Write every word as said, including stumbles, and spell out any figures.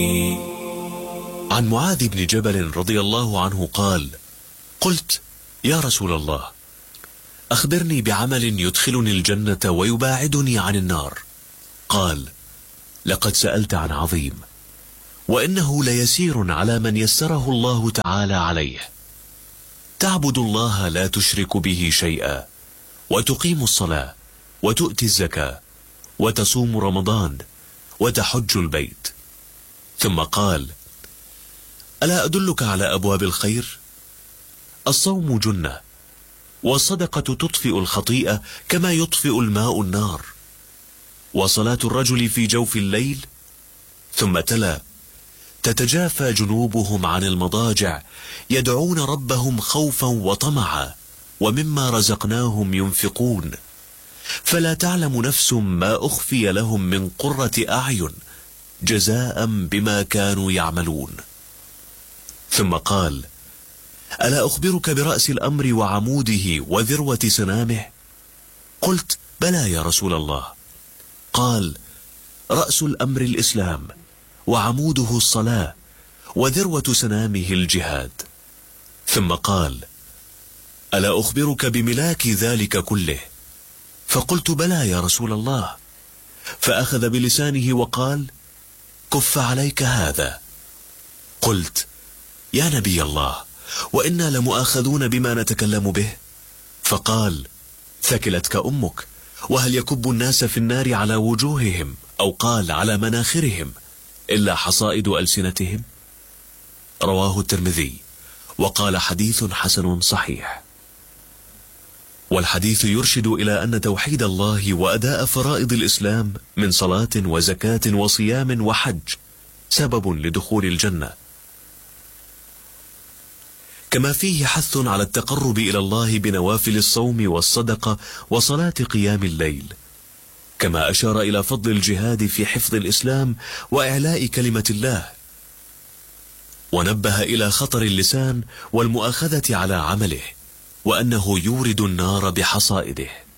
عن معاذ بن جبل رضي الله عنه قال: قلت: يا رسول الله، أخبرني بعمل يدخلني الجنة ويباعدني عن النار. قال: لقد سألت عن عظيم، وإنه ليسير على من يسره الله تعالى عليه. تعبد الله لا تشرك به شيئا، وتقيم الصلاة، وتؤتي الزكاة، وتصوم رمضان، وتحج البيت. ثم قال: ألا أدلك على أبواب الخير؟ الصوم جنة، والصدقة تطفئ الخطيئة كما يطفئ الماء النار، وصلاة الرجل في جوف الليل. ثم تلا: تتجافى جنوبهم عن المضاجع يدعون ربهم خوفا وطمعا ومما رزقناهم ينفقون، فلا تعلم نفس ما أخفي لهم من قرة أعين جزاء بما كانوا يعملون. ثم قال: ألا أخبرك برأس الأمر وعموده وذروة سنامه؟ قلت: بلى يا رسول الله. قال: رأس الأمر الإسلام، وعموده الصلاة، وذروة سنامه الجهاد. ثم قال: ألا أخبرك بملاك ذلك كله؟ فقلت: بلى يا رسول الله. فأخذ بلسانه وقال: كف عليك هذا. قلت: يا نبي الله، وإنا لمؤاخذون بما نتكلم به. فقال: ثكلتك أمك، وهل يكب الناس في النار على وجوههم، أو قال على مناخرهم، إلا حصائد ألسنتهم؟ رواه الترمذي، وقال: حديث حسن صحيح. والحديث يرشد إلى أن توحيد الله وأداء فرائض الإسلام من صلاة وزكاة وصيام وحج سبب لدخول الجنة، كما فيه حث على التقرب إلى الله بنوافل الصوم والصدقة وصلاة قيام الليل، كما أشار إلى فضل الجهاد في حفظ الإسلام وإعلاء كلمة الله، ونبه إلى خطر اللسان والمؤاخذة على عمله، وأنه يورد النار بحصائده.